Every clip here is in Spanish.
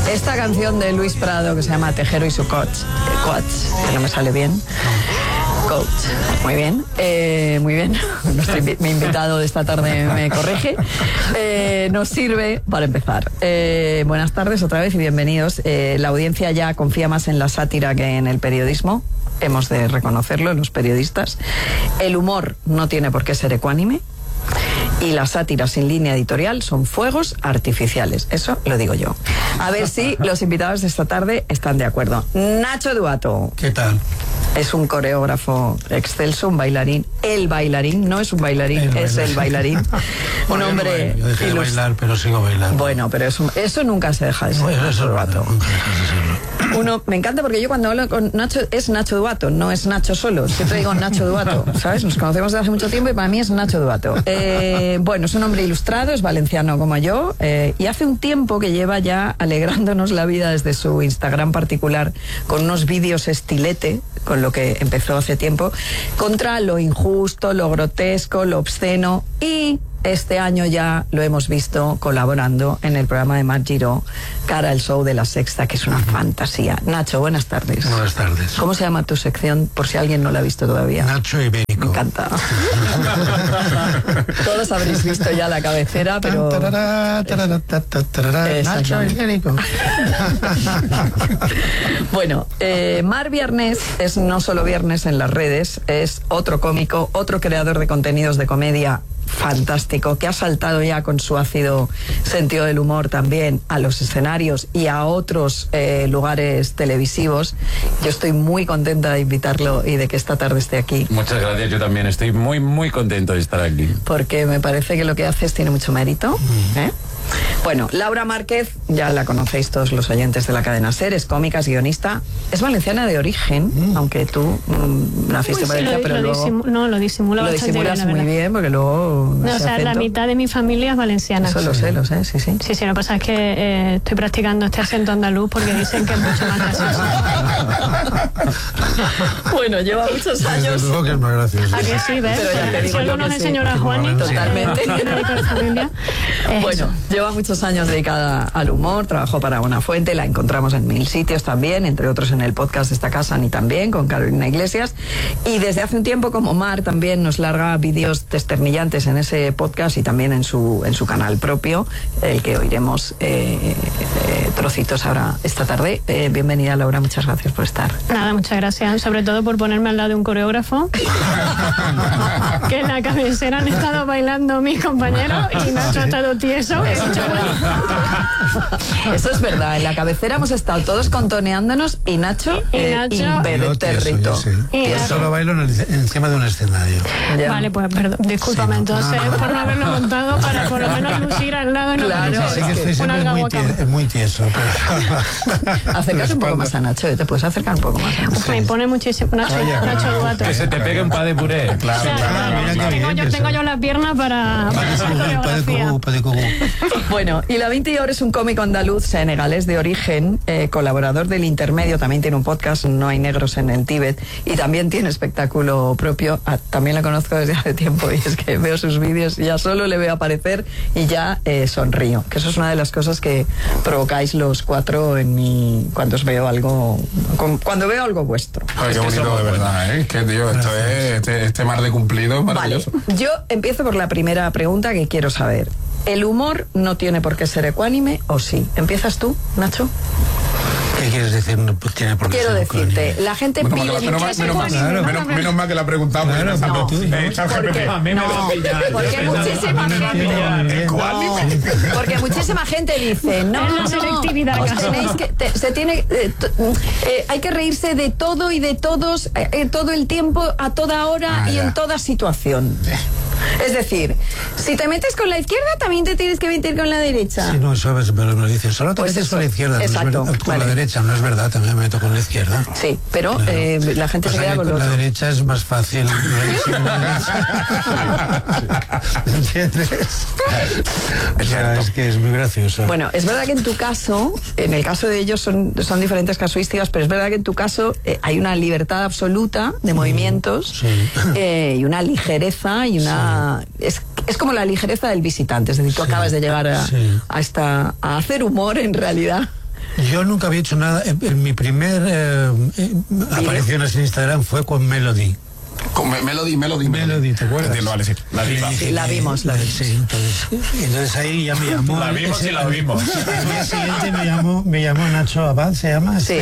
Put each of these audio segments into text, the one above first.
Esta canción de Luis Prado que se llama Tejero y su coach, que no me sale bien. Coach. Muy bien, muy bien. Mi invitado de esta tarde me corrige. Nos sirve para empezar. Buenas tardes otra vez y bienvenidos. La audiencia ya confía más en la sátira que en el periodismo. Hemos de reconocerlo, los periodistas. El humor no tiene por qué ser ecuánime. Y las sátiras sin línea editorial son fuegos artificiales. Eso lo digo yo. A ver si los invitados de esta tarde están de acuerdo. Nacho Duato. ¿Qué tal? Es un coreógrafo excelso, un bailarín. El bailarín, no es un bailarín, es el bailarín. Un hombre... Yo dejé de bailar, pero sigo bailando. Bueno, pero eso nunca se deja de ser. Bueno, eso es Duato. Uno, me encanta porque yo cuando hablo con Nacho, es Nacho Duato, no es Nacho solo. Siempre digo Nacho Duato, ¿sabes? Nos conocemos desde hace mucho tiempo y para mí es Nacho Duato. Bueno, es un hombre ilustrado, es valenciano como yo, y hace un tiempo que lleva ya alegrándonos la vida desde su Instagram particular con unos vídeos estilete, con lo que empezó hace tiempo, contra lo injusto, lo grotesco, lo obsceno, y este año ya lo hemos visto colaborando en el programa de Mar Giró, Cara al Show de La Sexta, que es una fantasía. Nacho, buenas tardes. Buenas tardes. ¿Cómo se llama tu sección, por si alguien no la ha visto todavía? Nacho Ibérico. Me encanta. Todos habréis visto ya la cabecera, pero... Nacho Ibérico. Bueno, Mar Viernes es no solo viernes en las redes, es otro cómico, otro creador de contenidos de comedia fantástico, que ha saltado ya con su ácido sentido del humor también a los escenarios y a otros lugares televisivos. Yo estoy muy contenta de invitarlo y de que esta tarde esté aquí. Muchas gracias, yo también estoy muy contento de estar aquí. Porque me parece que lo que haces tiene mucho mérito. Bueno, Laura Márquez, ya la conocéis todos los oyentes de la cadena SER, es cómica, es guionista, es valenciana de origen, aunque tú naciste en Valencia, pero luego... lo disimula lo bastante disimulas bien, muy bien, porque luego... No, o sea, la mitad de mi familia es valenciana. Eso lo sé, sí. Sí, lo que pasa es que estoy practicando este acento andaluz porque dicen que es mucho más gracioso. Bueno, lleva muchos años... Desde luego que es más gracioso. ¿A que sí, ves? Pero ya te digo Si algo yo nos que sí. enseñó la Juani, Totalmente. Bueno, Eso. lleva muchos años dedicada al humor, trabajó para Buenafuente, la encontramos en 1000 sitios también, entre otros en el podcast de esta casa, ni también, con Carolina Iglesias, y desde hace un tiempo, como Mar, también nos larga vídeos desternillantes en ese podcast y también en su canal propio, el que oiremos trocitos ahora esta tarde. Bienvenida, Laura, muchas gracias por estar. Nada, muchas gracias, sobre todo por ponerme al lado de un coreógrafo, que en la cabecera han estado bailando mis compañeros y Nacho ha estado tieso. Eso es verdad, en la cabecera hemos estado todos contoneándonos y Nacho impertérrito. Yo solo bailo encima de un escenario. Ya. Vale, pues perdón, discúlpame Sí, entonces no. por no haberlo montado para por lo menos lucir al lado y no Claro, parecer Sí que estoy una siempre algahuaca. muy tieso. Acércate un poco más a Nacho, te puedes acercar un poco más a Nacho. Me impone muchísimo. Nacho Duato. Que se te pegue un pa de puré. Claro, O sea, mira qué bien. tengo yo las piernas para la coreografía. Bueno, y la 20 es un cómico andaluz senegalés de origen, colaborador del Intermedio, también tiene un podcast, No hay negros en el Tíbet, y también tiene espectáculo propio. También la conozco desde hace tiempo y es que veo sus vídeos y ya solo le veo aparecer y ya sonrío, que eso es una de las cosas que provocáis los cuatro en mí cuando os veo algo, cuando veo algo vuestro. Ay, qué bonito, de verdad, ¿eh? Que tío, esto es este mar de cumplido Vale, maravilloso. yo empiezo por la primera pregunta que quiero saber. ¿El humor no tiene por qué ser ecuánime o sí? ¿Empiezas tú, Nacho? ¿Qué quieres decir? No tiene por qué Quiero ser decirte, ecuánime. la gente Menos pide mal, menos mal que la preguntamos. Claro, pero tú, porque muchísima gente... Porque muchísima gente dice, no, Es la selectividad, os Carlos. tenéis que, hay que reírse de todo y de todos, todo el tiempo, a toda hora y ya. en toda situación. Es decir, si te metes con la izquierda, también te tienes que meter con la derecha. Sí, no, eso pero me lo dicen. Solo te Pues metes eso. con la izquierda, no es Exacto, verdad, con vale. la derecha, no es verdad, también me meto con la izquierda. Sí, pero Claro. la gente se Pasa queda que con lo la otro. derecha es más fácil reírse con la derecha. ¿Me entiendes? Ya, es que es muy gracioso. Bueno, es verdad que en tu caso, en el caso de ellos son diferentes casuísticas, pero es verdad que en tu caso hay una libertad absoluta de movimientos sí. Y una ligereza y una... Es como la ligereza del visitante, es decir, tú acabas de llegar a hacer humor en realidad. Yo nunca había hecho nada. En mi primer aparición en Instagram fue con Melody. Con Melody, ¿te acuerdas? Entiendo, vale, sí. La diva. Sí, la vimos. Sí, entonces ahí ya me llamó. La vimos y la oímos. Al día siguiente me llamó Nacho Abad, se llama. Sí.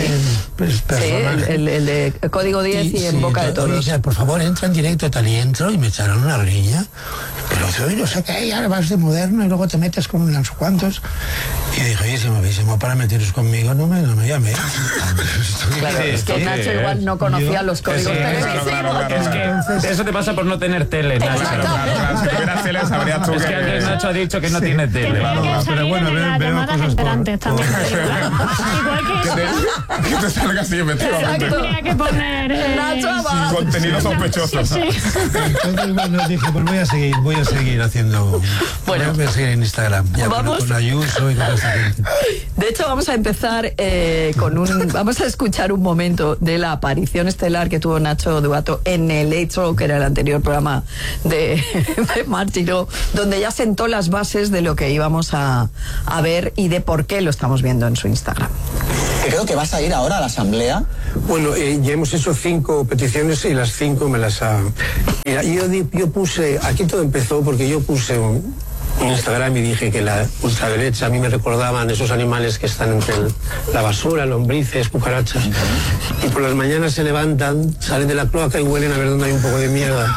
El de Código 10 y en boca de todos. Dice, por favor, entra en directo, tal, y entro y me echaron una riña. Pero yo no sé qué, ahora vas de moderno y luego te metes con unos cuantos. Y dije, oye, si me habéis llamado para meteros conmigo, no me llaméis. Claro, es que Nacho igual no conocía los códigos televisivos. Claro. Es que eso te pasa por no tener tele, Nacho. Claro. Si tuvieras tele, sabrías tú Es que antes Nacho ha dicho que no tiene tele. Tendría que Pero salir bueno, en las veo llamadas cosas esperantes también. Igual que eso. que te salga así, efectivamente. Tendría que poner Nacho Abad. Contenidos sospechosos. Sí. Entonces, bueno, dije, pues voy a seguir haciendo. Bueno. Voy a seguir en Instagram. Ya Vamos. con Ayuso y con esta gente. De hecho, vamos a empezar vamos a escuchar un momento de la aparición estelar que tuvo Nacho Duato en el Late Show, que era el anterior programa de Mar Giró, donde ya sentó las bases de lo que íbamos a ver y de por qué lo estamos viendo en su Instagram. Creo que vas a ir ahora a la asamblea. Bueno, ya hemos hecho 5 peticiones y las 5 me las ha... Mira, yo puse, aquí todo empezó porque yo puse un Instagram y dije que la ultraderecha a mí me recordaban esos animales que están entre la basura, lombrices, cucarachas, y por las mañanas se levantan, salen de la cloaca y huelen a ver dónde hay un poco de mierda.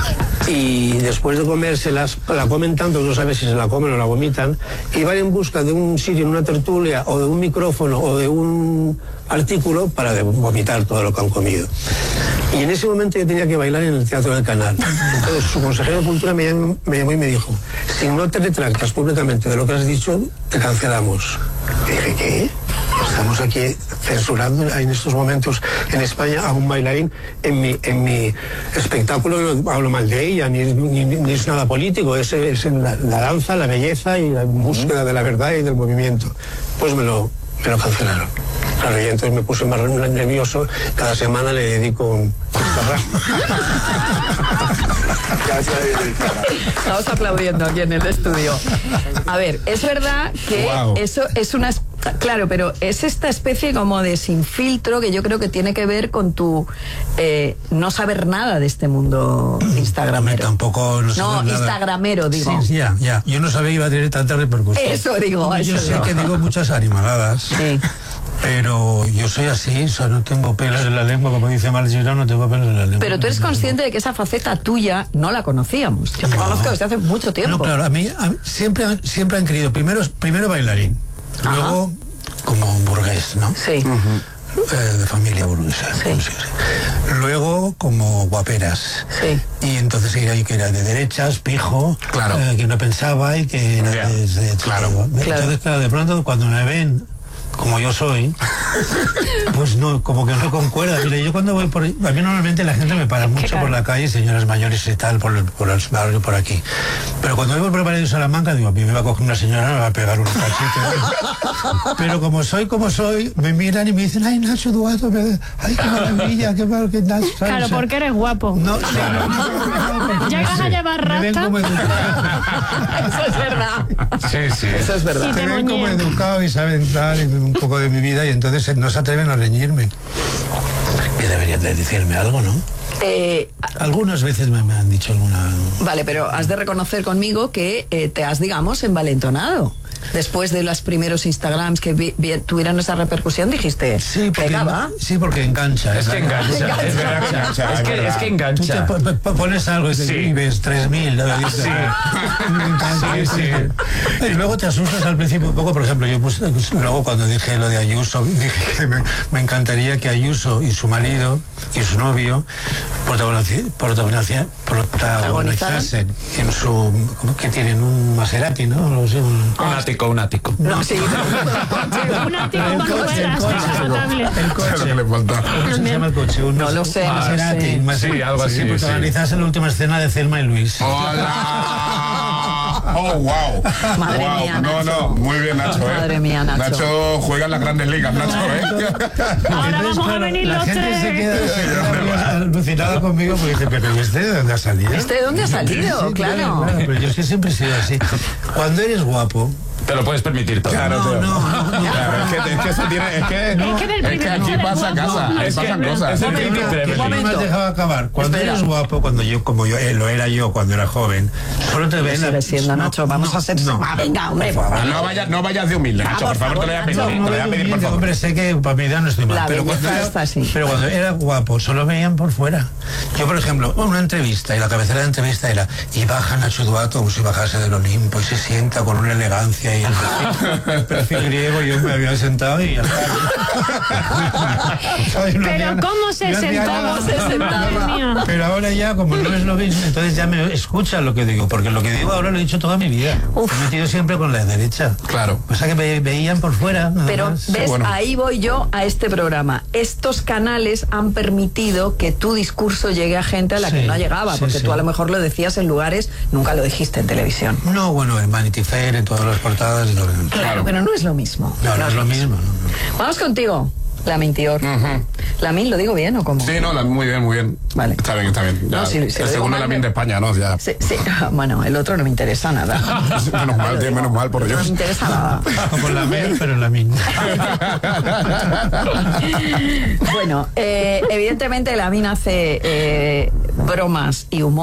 Y después de comérselas, la comen tanto, no sabes si se la comen o la vomitan, y van en busca de un sitio, en una tertulia, o de un micrófono, o de un artículo para vomitar todo lo que han comido. Y en ese momento yo tenía que bailar en el Teatro del Canal. Entonces su consejero de Cultura me llamó y me dijo, si no te retractas públicamente de lo que has dicho, te cancelamos. Y dije, ¿qué? Estamos aquí censurando en estos momentos en España a un bailarín en mi espectáculo. No hablo mal de ella, ni es nada político, es en la danza, la belleza y la búsqueda de la verdad y del movimiento. Pues me lo cancelaron. Claro, y entonces me puse más nervioso. Cada semana le dedico un Estamos aplaudiendo aquí en el estudio. A ver, es verdad que eso es una... Claro, pero es esta especie como de sin filtro que yo creo que tiene que ver con tu no saber nada de este mundo instagramero. Tampoco no No, nada. Instagramero, digo. Sí, ya. Yo no sabía que iba a tener tanta repercusión. Eso digo, Yo eso sé digo. que digo muchas animaladas. Sí. Pero yo soy así, o sea, no tengo pelos en la lengua, como dice Mar Giró, no tengo pelos en la lengua. Pero tú eres consciente de que esa faceta tuya no la conocíamos. Yo te conozco desde hace mucho tiempo. No, claro, a mí siempre han querido, primero bailarín, luego como burgués, ¿no? Sí. De familia burguesa. Sí. Luego como guaperas. Sí. Y entonces era ahí que era de derechas, pijo, Claro. Que no pensaba y que era Claro. Entonces, claro, de pronto cuando me ven como yo soy, pues no, como que no concuerda. Mire, yo cuando voy por... A mí normalmente la gente me para mucho por la calle, señoras mayores y tal, por el barrio, por aquí. Pero cuando voy por el barrio de Salamanca, digo, a mí me va a coger una señora, me va a pegar un cachete. Pero como soy, me miran y me dicen, ay, Nacho Duato, ay, qué maravilla, qué Nacho. ¿sabes? Claro, O sea, porque eres guapo. no, Ya que vas a llevar me ven rasta. como educado. Eso es verdad. Sí. Eso es verdad. Y Me te ven como moñean. educado y saben tal, y un poco de mi vida, y entonces no se atreven a reñirme. Que deberían de decirme algo, ¿no? Algunas veces me han dicho alguna... Vale, pero has de reconocer conmigo que te has, digamos, envalentonado. Después de los primeros Instagrams que tuvieran esa repercusión, dijiste, Sí, porque, venga, va. sí, porque engancha. Es que engancha. Es verdad que engancha. Es que Tú te engancha. pones algo y te Sí. ves 3.000. ¿no? Sí. Me encanta. Sí. Y luego te asustas al principio un poco. Por ejemplo, yo puse, luego cuando dije lo de Ayuso, dije que me encantaría que Ayuso y su marido y su novio protagonizasen en su... que tienen un Maserati, ¿no? No sé, Un ático. No, sí. Un ático El bajo coche, velas, descapotable. el Es lo que coche. le falta. ¿Cómo se llama el coche? No lo sé, no Maserati. sé. Sí, algo así, Que sí. protagonizase la última escena de Thelma y Luis. ¡Hola! ¡Oh, wow! Madre Wow. mía, No, Nacho. no, muy bien, Nacho. Madre mía, Nacho. Nacho juega en las grandes ligas, Nacho, Ahora Entonces, vamos a venir la los gente se tres. queda alucinada conmigo porque dice, pero ¿y este de dónde ha salido? ¿Este de dónde ha salido? Sí, Claro. Pero yo es que siempre he sido así. Cuando eres guapo... Te lo puedes permitir todo. Claro, No, es que eso tiene, es que del aquí privilegio pasa del casa, guapo. ahí pasan cosas. es el ¿Qué no me has dejado acabar? Cuando Espera. eres guapo, como yo lo era yo cuando era joven, solo te ven... Sigue siendo, Nacho, vamos a ser... No. Venga, hombre, por favor. No vayas de humilde, Nacho, por favor, te lo voy a pedir. Nacho. Te lo voy a pedir, por favor. Hombre, sé que para mi edad no estoy mal. La Pero belleza cuando, está así. pero cuando era guapo, solo veían por fuera. Yo, por ejemplo, una entrevista, y la cabecera de la entrevista era, y baja Nacho Duato como si bajase del Olimpo, y se sienta con una elegancia, y el perfil griego, yo me había sentado y ya está. Pero ¿cómo se sentó? ¿Cómo se sentaba? Madre mía. Pero ahora ya, como no es lo mismo, entonces ya me escucha lo que digo, porque lo que digo ahora lo he dicho toda mi vida. Me he metido siempre con la derecha. Claro. O sea que veían por fuera. nada Pero, más. ¿ves? Bueno. Ahí voy yo a este programa. Estos canales han permitido que tu discurso llegue a gente a la que Sí, no llegaba, sí, porque sí. tú a lo mejor lo decías en lugares, nunca lo dijiste en televisión. No, bueno, en Vanity Fair, en todas las portadas. Claro, pero no es lo mismo. No es lo mismo. no. Vamos contigo, la Mintior. ¿La Min lo digo bien o cómo? Sí, no, muy bien, muy bien. Vale. Está bien, está bien. Ya, No, si lo el digo segundo mal, la min me- de España, ¿no? Ya. Sí, sí. Bueno, el otro no me interesa nada. Menos mal, tío, menos mal, por No Dios. me interesa nada. Como la Mer, pero en la misma. Bueno, evidentemente la Min hace bromas y humor.